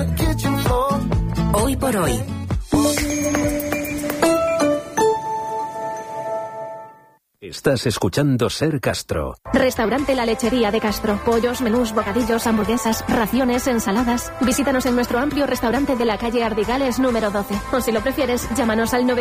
Hoy por hoy. Estás escuchando Ser Castro. Restaurante La Lechería de Castro. Pollos, menús, bocadillos, hamburguesas, raciones, ensaladas. Visítanos en nuestro amplio restaurante de la calle Ardigales número 12. O si lo prefieres, llámanos al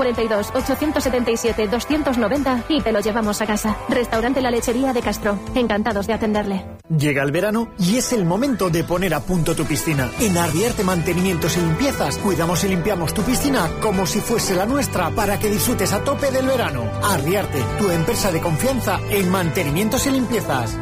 942-877-290 y te lo llevamos a casa. Restaurante La Lechería de Castro. Encantados de atenderle. Llega el verano y es el momento de poner a punto tu piscina. En Arriarte Mantenimientos y Limpiezas cuidamos y limpiamos tu piscina como si fuese la nuestra para que disfrutes a tope del verano. Arriarte, tu empresa de confianza en mantenimientos y limpiezas.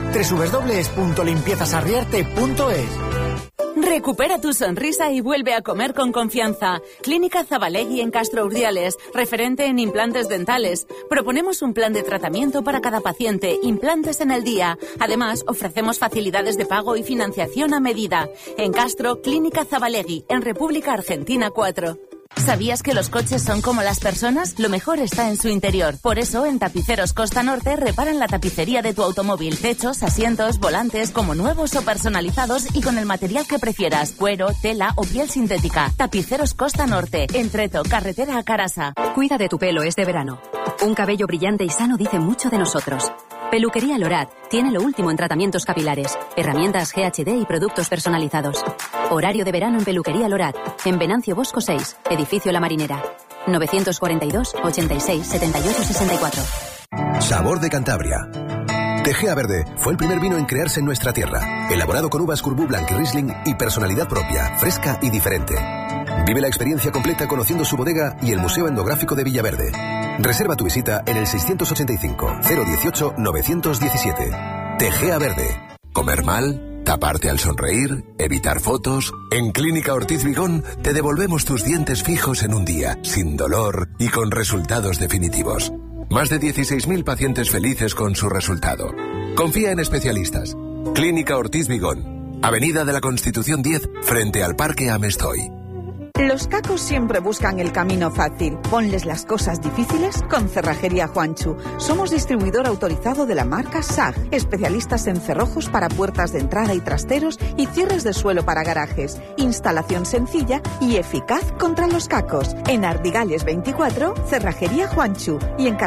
www.limpiezasarriarte.es. Recupera tu sonrisa y vuelve a comer con confianza. Clínica Zabalegui en Castro Urdiales, referente en implantes dentales. Proponemos un plan de tratamiento para cada paciente, implantes en el día. Además, ofrecemos facilidades de pago y financiación a medida. En Castro, Clínica Zabalegui, en República Argentina 4. ¿Sabías que los coches son como las personas? Lo mejor está en su interior. Por eso, en Tapiceros Costa Norte reparan la tapicería de tu automóvil. Techos, asientos, volantes, como nuevos o personalizados y con el material que prefieras. Cuero, tela o piel sintética. Tapiceros Costa Norte, en Treto, carretera a Carasa. Cuida de tu pelo este verano. Un cabello brillante y sano dice mucho de nosotros. Peluquería Lorat tiene lo último en tratamientos capilares, herramientas GHD y productos personalizados. Horario de verano en Peluquería Lorat, en Venancio Bosco 6, edificio La Marinera. 942 86 78 64. Sabor de Cantabria. Tegea Verde fue el primer vino en crearse en nuestra tierra, elaborado con uvas Courbou Blanc y Riesling y personalidad propia, fresca y diferente. Vive la experiencia completa conociendo su bodega y el Museo Etnográfico de Villaverde. Reserva tu visita en el 685 018 917. Tegea Verde. ¿Comer mal? ¿Taparte al sonreír? ¿Evitar fotos? En Clínica Ortiz Vigón te devolvemos tus dientes fijos en un día, sin dolor y con resultados definitivos. Más de 16.000 pacientes felices con su resultado. Confía en especialistas. Clínica Ortiz Vigón. Avenida de la Constitución 10, frente al Parque Amestoy. Los cacos siempre buscan el camino fácil. Ponles las cosas difíciles con Cerrajería Juanchu. Somos distribuidor autorizado de la marca SAG, especialistas en cerrojos para puertas de entrada y trasteros y cierres de suelo para garajes. Instalación sencilla y eficaz contra los cacos. En Ardigales 24, Cerrajería Juanchu y en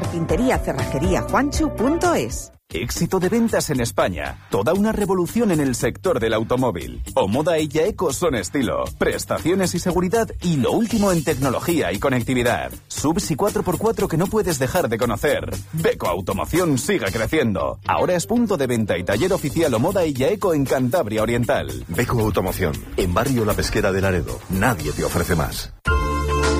carpinteriacerrajeríajuanchu.es. Éxito de ventas en España. Toda una revolución en el sector del automóvil. Omoda y Yaeco son estilo, prestaciones y seguridad y lo último en tecnología y conectividad. Subs y 4x4 que no puedes dejar de conocer. Beko Automoción sigue creciendo. Ahora es punto de venta y taller oficial Omoda y Yaeco en Cantabria Oriental. Beko Automoción, en Barrio La Pesquera de Laredo. Nadie te ofrece más.